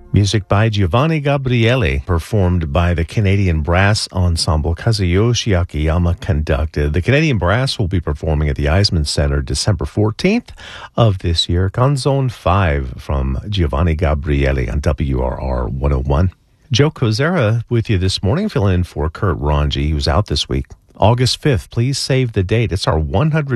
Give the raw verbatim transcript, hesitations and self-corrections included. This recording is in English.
Music by Giovanni Gabriele, performed by the Canadian Brass Ensemble. Kazuyoshi Akiyama conducted. The Canadian Brass will be performing at the Eisman Center December fourteenth of this year. Canzone five from Giovanni Gabriele on W R R one oh one. Joe Kozera with you this morning, filling in for Kurt Ranji, who's out this week. August fifth, please save the date. It's our one hundred